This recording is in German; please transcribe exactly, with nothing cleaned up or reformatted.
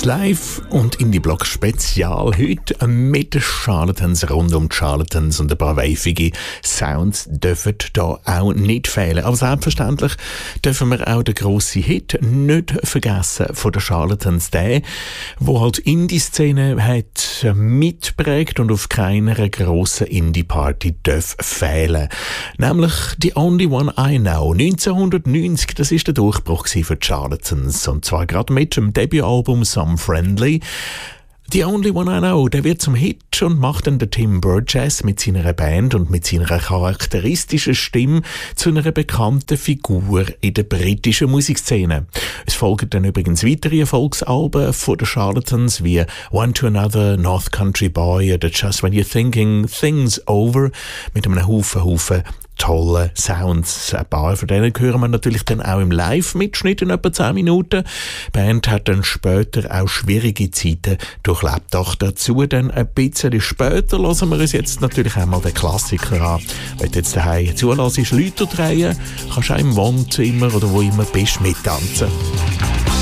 Charlatans live und Indie-Block Spezial. Heute mit den Charlatans, rund um die Charlatans, und ein paar weifige Sounds dürfen da auch nicht fehlen. Aber selbstverständlich dürfen wir auch den grossen Hit nicht vergessen von den Charlatans. Der, der halt Indie-Szene hat mitprägt und auf keiner grossen Indie-Party darf fehlen. Nämlich «The Only One I Know». neunzehnhundertneunzig, das ist der Durchbruch für die Charlatans. Und zwar gerade mit dem Debütalbum «Some Friendly». «The Only One I Know», der wird zum Hit und macht dann der Tim Burgess mit seiner Band und mit seiner charakteristischen Stimme zu einer bekannten Figur in der britischen Musikszene. Es folgen dann übrigens weitere Erfolgsalben von den Charlatans wie «One to Another», «North Country Boy» oder «Just When You're Thinking Things Over» mit einem Haufen, Haufen tolle Sounds. Ein paar von denen hören wir natürlich dann auch im Live-Mitschnitt in etwa zehn Minuten. Die Band hat dann später auch schwierige Zeiten durchlebt. Doch dazu dann ein bisschen später hören wir uns jetzt natürlich einmal den Klassiker an. Wenn du jetzt daheim zulässt, Läuter drehen, kannst du auch im Wohnzimmer oder wo immer bist mittanzen.